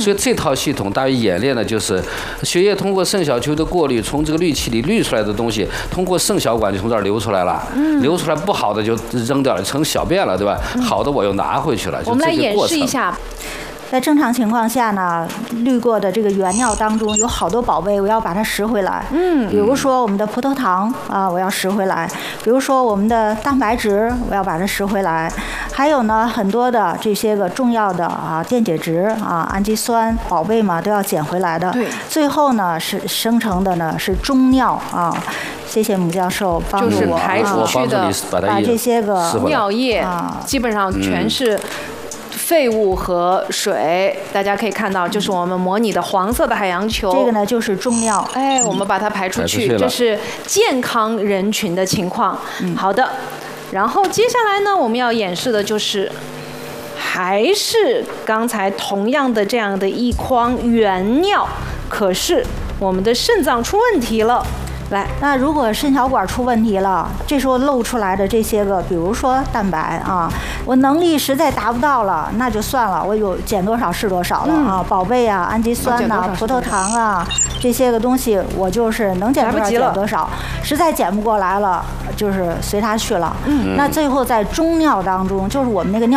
所以这套系统大约演练的就是血液通过肾小球的过滤，从这个滤器里滤出来的东西，通过肾小管就从这儿流出来了，流出来不好的就扔掉了，成小便了，对吧？好的我又拿回去了。 我们来演示一下。 在正常情况下呢，滤过的这个原料当中有好多宝贝，我要把它拾回来。比如说我们的葡萄糖啊，我要拾回来；比如说我们的蛋白质，我要把它拾回来。还有呢，很多的这些个重要的电解质啊、氨基酸宝贝嘛，都要捡回来的。 对。 最后呢，是生成的呢是中尿啊。谢谢母教授帮助我， 就是排出去的把这些个尿液基本上全是废物和水，大家可以看到，就是我们模拟的黄色的海洋球。 这个呢就是中尿， 我们把它排出去，这是健康人群的情况。好的，然后接下来呢，我们要演示的就是还是刚才同样的这样的一筐原尿，可是我们的肾脏出问题了。来， 那如果肾小管出问题了，这时候漏出来的这些个，比如说蛋白啊，我能力实在达不到了，那就算了，我有减多少是多少了啊，宝贝啊、氨基酸呐、葡萄糖啊这些个东西，我就是能减多少减多少，实在减不过来了，就是随它去了。那最后在中尿当中，就是我们那个尿